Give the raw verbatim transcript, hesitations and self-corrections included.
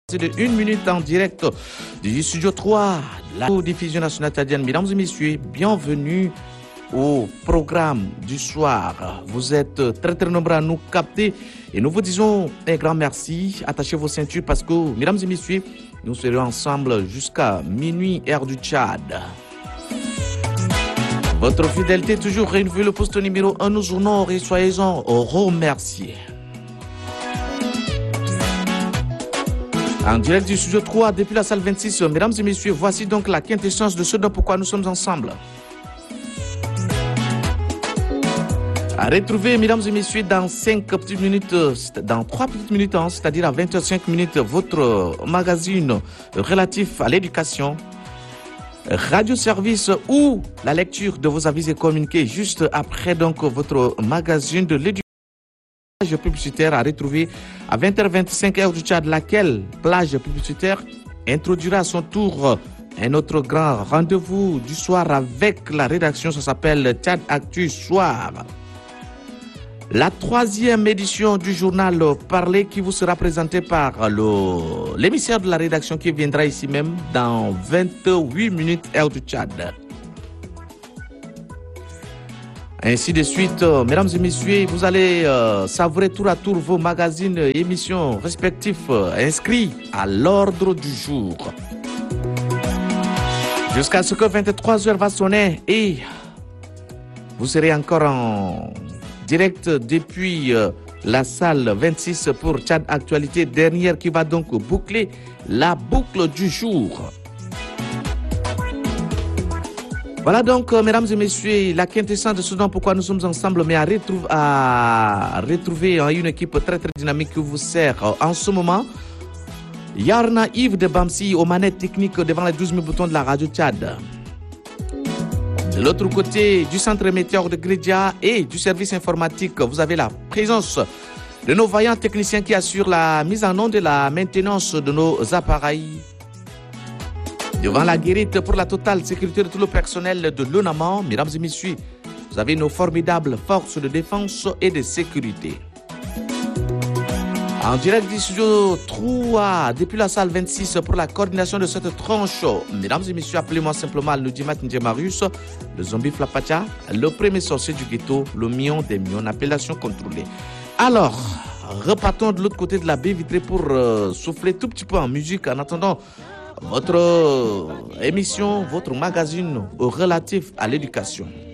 C'est de une minute en direct du studio trois de la diffusion nationale tchadienne. Mesdames et messieurs, bienvenue au programme du soir. Vous êtes très très nombreux à nous capter et nous vous disons un grand merci. Attachez vos ceintures parce que, mesdames et messieurs, nous serons ensemble jusqu'à minuit heure du Tchad. Votre fidélité toujours renouvelée, le poste numéro un nous honore et soyez-en remerciés. En direct du studio trois, depuis la salle vingt-six, mesdames et messieurs, voici donc la quintessence de ce dont pourquoi nous sommes ensemble. À retrouver, mesdames et messieurs, dans cinq petites minutes, dans trois petites minutes, hein, c'est-à-dire à vingt heures cinq minutes, votre magazine relatif à l'éducation, radio-service ou la lecture de vos avis et communiqués juste après donc votre magazine de l'éducation. Plage publicitaire à retrouver à vingt heures vingt-cinq heure du Tchad, laquelle plage publicitaire introduira à son tour un autre grand rendez-vous du soir avec la rédaction. Ça s'appelle Tchad Actu Soir. La troisième édition du journal Parler qui vous sera présentée par le, l'émissaire de la rédaction qui viendra ici même dans vingt-huit minutes heure du Tchad. Ainsi de suite, euh, mesdames et messieurs, vous allez euh, savourer tour à tour vos magazines et émissions respectifs euh, inscrits à l'ordre du jour. Jusqu'à ce que vingt-trois heures va sonner et vous serez encore en direct depuis euh, la salle vingt-six pour Tchad Actualité, dernière qui va donc boucler la boucle du jour. Voilà donc, euh, mesdames et messieurs, la quintessence de ce dont pourquoi nous sommes ensemble, mais à, retrouve, à retrouver hein, une équipe très très dynamique qui vous sert euh, en ce moment. Yarna Yves de Bamsi aux manettes techniques devant les douze mille boutons de la radio Tchad. De l'autre côté du centre météo de Grédia et du service informatique, vous avez la présence de nos vaillants techniciens qui assurent la mise en onde et la maintenance de nos appareils. Devant la guérite pour la totale sécurité de tout le personnel de l'ONAMA, mesdames et messieurs, vous avez nos formidables forces de défense et de sécurité. En direct du studio trois, depuis la salle vingt-six, pour la coordination de cette tranche, mesdames et messieurs, appelez-moi simplement Ludimat Ndjemarius, le zombie Flapacha, le premier sorcier du ghetto, le million des millions, appellation contrôlée. Alors, repartons de l'autre côté de la baie vitrée pour euh, souffler tout petit peu en musique en attendant votre émission, votre magazine relatif à l'éducation.